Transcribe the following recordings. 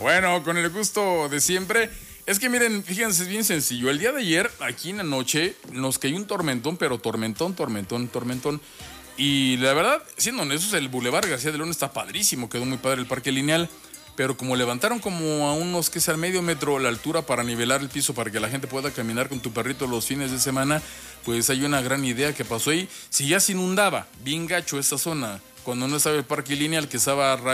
Bueno, con el gusto de siempre. Es que miren, fíjense, es bien sencillo. El día de ayer, aquí en la noche, nos cayó un tormentón, pero tormentón. Y la verdad, siendo honestos, el Boulevard García de Luna está padrísimo. Quedó muy padre el parque lineal. Pero como levantaron como a unos, que sea, al medio metro la altura para nivelar el piso para que la gente pueda caminar con tu perrito los fines de semana, pues hay una gran idea que pasó ahí. Si ya se inundaba bien gacho esta zona, cuando no estaba el parque lineal, que estaba a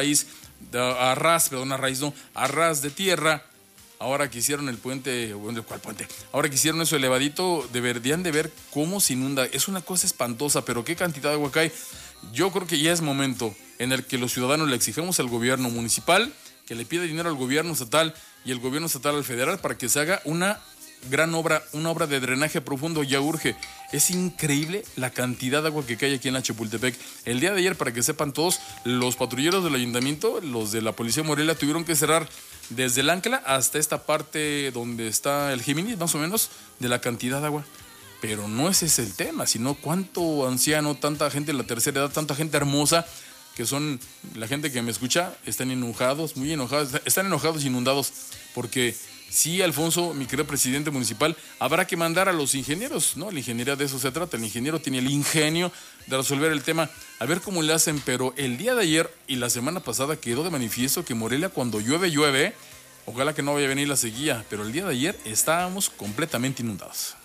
ras de tierra, ahora que hicieron el puente, ¿cuál puente? Ahora que hicieron eso elevadito, deberían de ver cómo se inunda. Es una cosa espantosa, pero qué cantidad de agua cae. Yo creo que ya es momento en el que los ciudadanos le exijamos al gobierno municipal que le pida dinero al gobierno estatal y el gobierno estatal al federal para que se haga una gran obra, una obra de drenaje profundo. Ya urge. Es increíble la cantidad de agua que cae aquí en la Chapultepec. El día de ayer, para que sepan todos, los patrulleros del ayuntamiento, los de la policía Morelia, tuvieron que cerrar desde el Ancla hasta esta parte donde está el Géminis, más o menos, de la cantidad de agua. Pero no ese es el tema, sino cuánto anciano, tanta gente de la tercera edad, tanta gente hermosa, que son la gente que me escucha, están enojados, muy enojados, están enojados, inundados, porque sí, Alfonso, mi querido presidente municipal, habrá que mandar a los ingenieros, ¿no? La ingeniería de eso se trata, el ingeniero tiene el ingenio de resolver el tema, a ver cómo le hacen, pero el día de ayer y la semana pasada quedó de manifiesto que Morelia cuando llueve, ojalá que no vaya a venir la sequía, pero el día de ayer estábamos completamente inundados.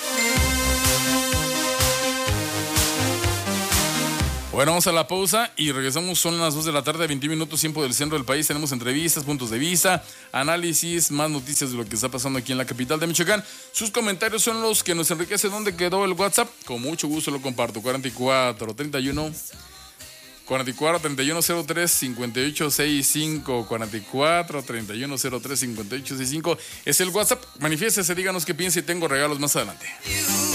Bueno, vamos a la pausa y regresamos. Son las 2 de la tarde, 21 minutos, tiempo del centro del país. Tenemos entrevistas, puntos de vista, análisis, más noticias de lo que está pasando aquí en la capital de Michoacán. Sus comentarios son los que nos enriquecen. ¿Dónde quedó el WhatsApp? Con mucho gusto lo comparto. 44 31 03 5865. 44 31 03 5865 es el WhatsApp. Manifiéstese, díganos qué piensa y tengo regalos más adelante.